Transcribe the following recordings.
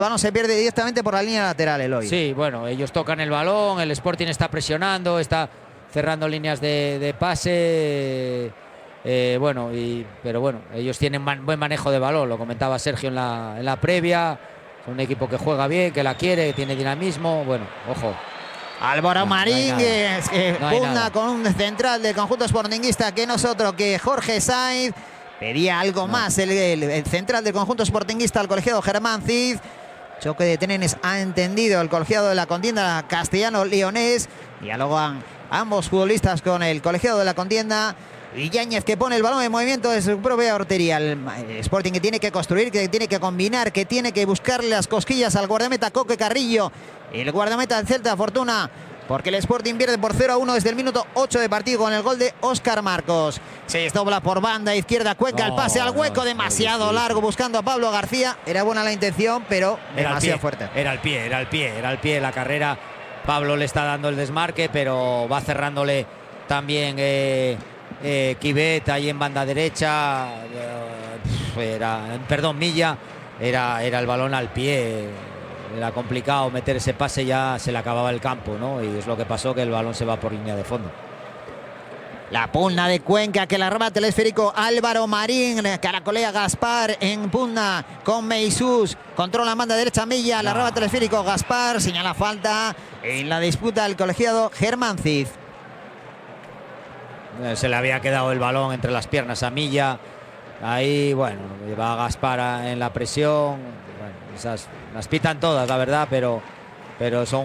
balón se pierde directamente por la línea lateral, Eloy. Sí, bueno, ellos tocan el balón, el Sporting está presionando, está cerrando líneas de pase. Pero bueno, ellos tienen buen manejo de balón, lo comentaba Sergio en la previa. Es un equipo que juega bien, que la quiere, que tiene dinamismo. Bueno, ojo. Álvaro Marín, pugna con un central del conjunto sportinguista que nosotros, que Jorge Sainz. Pedía algo más el central del conjunto sportinguista al colegiado Germán Cid. Choque de trenes ha entendido el colegiado de la contienda castellano-leonés. Dialogan ambos futbolistas con el colegiado de la contienda. Y Yáñez que pone el balón en movimiento de su propia portería. El Sporting que tiene que construir, que tiene que combinar, que tiene que buscarle las cosquillas al guardameta Coque Carrillo. El guardameta del Celta, Fortuna. Porque el Sporting pierde por 0-1 desde el minuto 8 de partido con el gol de Óscar Marcos. Se desdobla por banda izquierda Cuenca, el pase al hueco demasiado largo buscando a Pablo García. Era buena la intención, pero demasiado fuerte. Era el pie la carrera. Pablo le está dando el desmarque, pero va cerrándole también Quivet ahí en banda derecha. Milla. Era el balón al pie. Era complicado meter ese pase, ya se le acababa el campo, ¿no? Y es lo que pasó, que el balón se va por línea de fondo. La pugna de Cuenca que la rebate el esférico Álvaro Marín. Caracolea Gaspar en pugna con Meisús. Controla la banda derecha Milla. La rebate el esférico Gaspar. Señala falta en la disputa del colegiado Germán Cid. Se le había quedado el balón entre las piernas a Milla. Ahí, bueno, va Gaspar en la presión. Bueno, esas las pitan todas, la verdad, pero son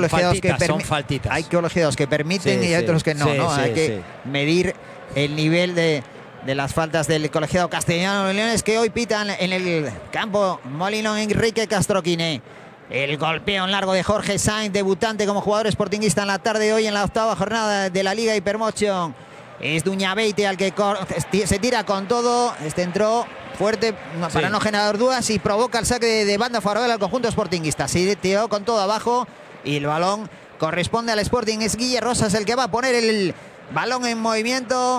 faltitas. Hay colegiados que permiten y hay otros que no, ¿no? Hay que medir el nivel de las faltas del colegiado castellano Leones, que hoy pitan en el campo Molino Enrique Castroquine. El golpeo en largo de Jorge Sainz, debutante como jugador sportinguista en la tarde de hoy en la octava jornada de la Liga Hypermotion. Es Duñabeite al que se tira con todo. Este entró fuerte para no generar dudas y provoca el saque de banda favorable al conjunto sportinguista. Se tiró con todo abajo y el balón corresponde al Sporting. Es Guille Rosas el que va a poner el balón en movimiento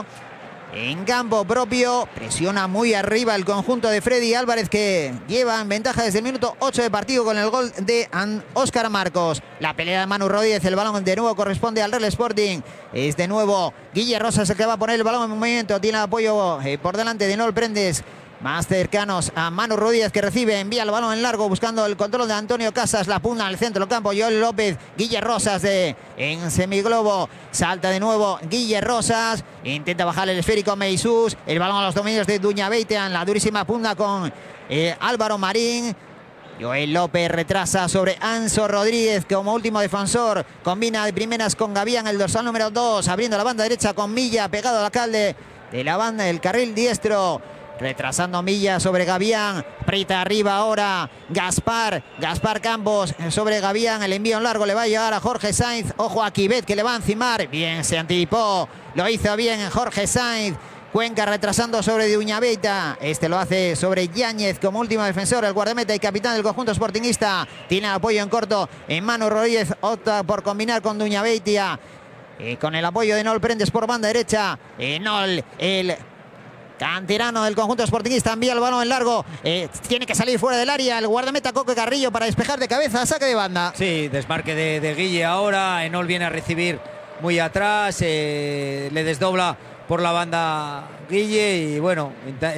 en campo propio. Presiona muy arriba el conjunto de Freddy Álvarez, que lleva en ventaja desde el minuto 8 de partido con el gol de Óscar Marcos. La pelea de Manu Rodríguez, el balón de nuevo corresponde al Real Sporting. Es de nuevo Guille Rosas el que va a poner el balón en movimiento. Tiene apoyo por delante de Nol Prendes. Más cercanos a Manu Rodríguez, que recibe, envía el balón en largo buscando el control de Antonio Casas. La pugna al centro del campo, Joel López. Guille Rosas en semiglobo. Salta de nuevo Guille Rosas. Intenta bajar el esférico Meisús. El balón a los dominios de Duñabeite. En la durísima pugna con Álvaro Marín. Joel López retrasa sobre Anso Rodríguez como último defensor. Combina de primeras con Gavián, el dorsal número 2. Abriendo la banda derecha con Milla, pegado al alcalde de la banda del carril diestro. Retrasando Milla sobre Gavián. Aprieta arriba ahora Gaspar Campos sobre Gavián. El envío en largo le va a llegar a Jorge Sainz. Ojo a Quivet que le va a encimar. Bien, se anticipó. Lo hizo bien Jorge Sainz. Cuenca retrasando sobre Duñabeita. Este lo hace sobre Yáñez como último defensor. El guardameta y capitán del conjunto sportinguista. Tiene apoyo en corto en Manu Rodríguez. Opta por combinar con Duñabeita. Con el apoyo de Nol Prendes por banda derecha. Nol, el canterano del conjunto sportinguista, envía el balón en largo. Tiene que salir fuera del área el guardameta Coque Carrillo para despejar de cabeza. Saque de banda. Sí, desmarque de Guille ahora. Enol viene a recibir muy atrás. Le desdobla por la banda Guille. Y bueno,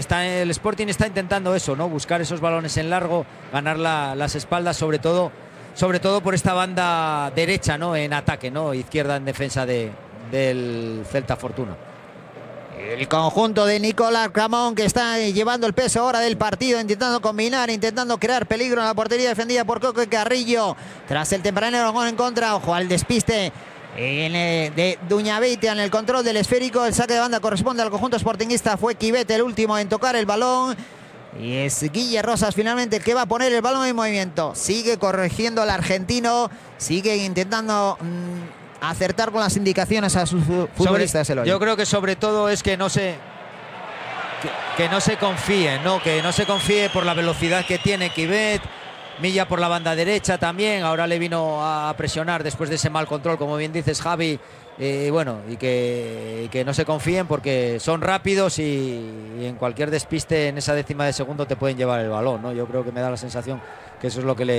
el Sporting está intentando eso, ¿no? Buscar esos balones en largo, ganar las espaldas, sobre todo por esta banda derecha, ¿no? En ataque, ¿no? Izquierda en defensa del Celta Fortuna. El conjunto de Nicolás Camón, que está llevando el peso ahora del partido, intentando combinar, intentando crear peligro en la portería defendida por Coque Carrillo. Tras el tempranero gol en contra, ojo al despiste de Duñabeite en el control del esférico. El saque de banda corresponde al conjunto sportinguista. Fue Quivet el último en tocar el balón. Y es Guille Rosas finalmente el que va a poner el balón en movimiento. Sigue corrigiendo el argentino, sigue intentando acertar con las indicaciones a sus futbolistas. Yo creo que sobre todo es que no se confíe, ¿no? Que no se confíe por la velocidad que tiene Quivet. Milla por la banda derecha también. Ahora le vino a presionar después de ese mal control, como bien dices, Javi, bueno, y que no se confíen porque son rápidos y en cualquier despiste en esa décima de segundo te pueden llevar el balón, ¿no? Yo creo que me da la sensación que eso es lo que